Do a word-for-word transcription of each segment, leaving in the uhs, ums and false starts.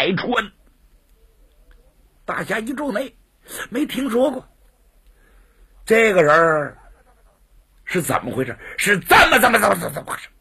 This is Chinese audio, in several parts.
海川。大侠一皱眉，没听说过这个人是怎么回事？是这么怎么怎么怎么怎么回事？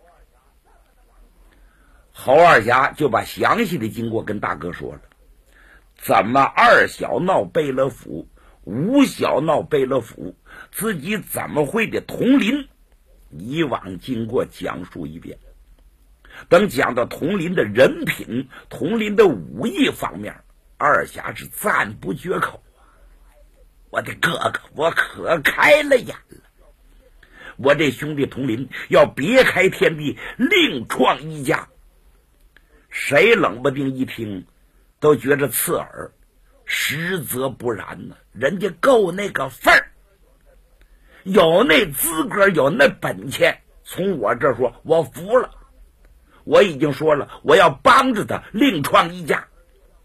侯二侠就把详细的经过跟大哥说了，怎么二小闹贝勒府，五小闹贝勒府，自己怎么会的统领，以往经过讲述一遍。等讲到统领的人品、统领的武艺方面，二侠是赞不绝口啊！我的哥哥，我可开了眼了！我这兄弟统领要别开天地，另创一家。谁冷不丁一听，都觉着刺耳，实则不然呢。人家够那个份儿，有那资格，有那本钱。从我这说，我服了。我已经说了，我要帮着他另创一家。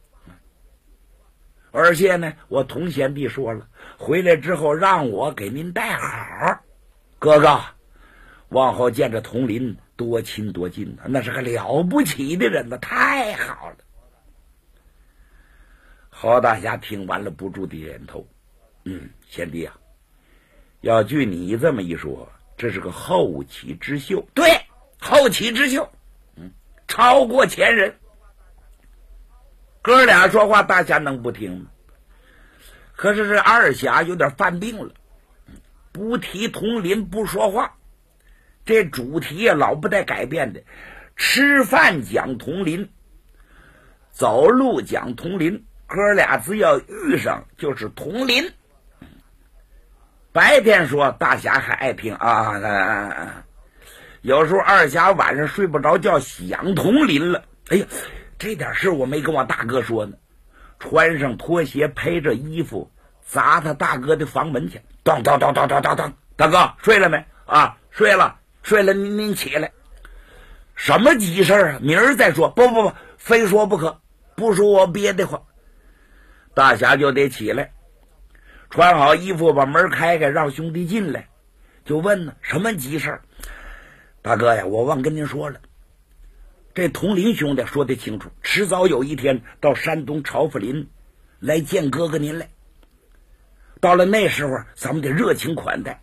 而且呢，我同贤弟说了，回来之后让我给您带好。哥哥，往后见着统领多亲多近的，那是个了不起的人呢，太好了。侯大侠听完了，不住地点头。嗯，贤弟啊，要据你这么一说，这是个后起之秀。对，后起之秀，嗯，超过前人。哥俩说话，大侠能不听吗？可是这二侠有点犯病了，不提统领不说话，这主题啊老不带改变的。吃饭讲统领，走路讲统领，哥俩只要遇上就是统领。白天说大侠还爱听啊，有时候二侠晚上睡不着觉想统领了，哎呀，这点事我没跟我大哥说呢。穿上拖鞋，披着衣服，砸他大哥的房门去，咚咚咚咚咚咚咚，大哥睡了没啊？睡了，睡了，您您起来。什么急事啊？明儿再说。不不不，非说不可，不说我憋得慌。大侠就得起来，穿好衣服，把门开开，让兄弟进来，就问呢，什么急事？大哥呀，我忘跟您说了，这统领兄弟说得清楚，迟早有一天到山东朝府林来见哥哥您来。到了那时候，咱们得热情款待。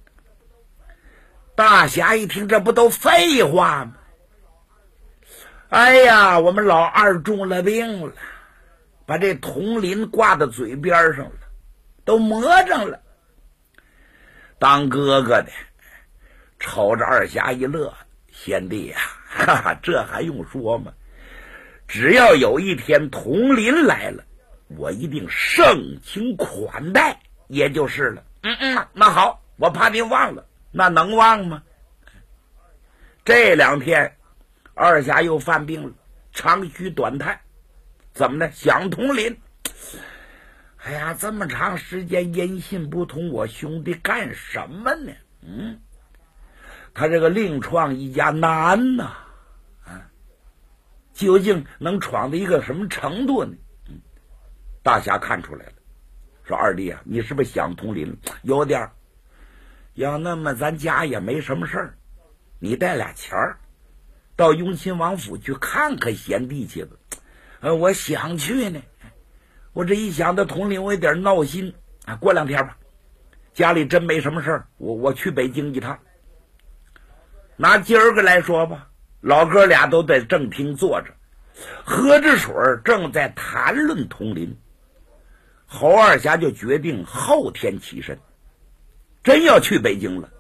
大侠一听，这不都废话吗？哎呀，我们老二中了病了，把这统领挂到嘴边上了，都魔怔了。当哥哥的瞅着二侠一乐，贤弟呀、啊，哈哈，这还用说吗？只要有一天统领来了，我一定盛情款待，也就是了。嗯嗯，那好，我怕您忘了，那能忘吗？这两天二侠又犯病了，长吁短叹。怎么呢？想统领。哎呀，这么长时间音信不通，我兄弟干什么呢？嗯，他这个另创一家难呐、啊，究竟能闯到一个什么程度呢？嗯，大侠看出来了，说二弟啊，你是不是想统领？有点儿。要那么咱家也没什么事儿，你带俩钱儿到雍亲王府去看看贤弟去吧。呃，我想去呢，我这一想到统领，我有点闹心啊。过两天吧，家里真没什么事儿，我我去北京一趟。拿今儿个来说吧，老哥俩都在正厅坐着，喝着水正在谈论统领。侯二侠就决定后天起身，真要去北京了。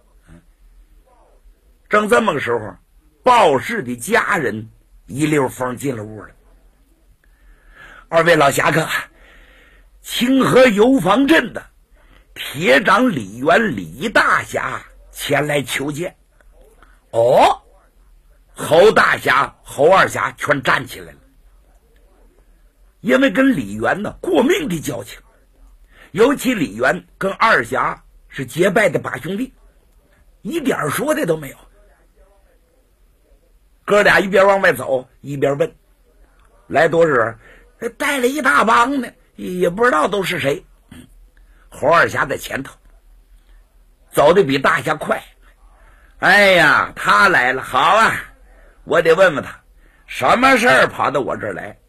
正这么个时候，报事的家人一溜风进了屋了。二位老侠客，清河游防镇的铁掌李元李大侠前来求见。哦，侯大侠、侯二侠全站起来了，因为跟李元呢过命的交情，尤其李元跟二侠是结拜的把兄弟，一点说的都没有。哥俩一边往外走一边问，来多少人？带了一大帮呢，也不知道都是谁。侯二侠在前头，走的比大侠快。哎呀，他来了，好啊，我得问问他什么事儿跑到我这儿来。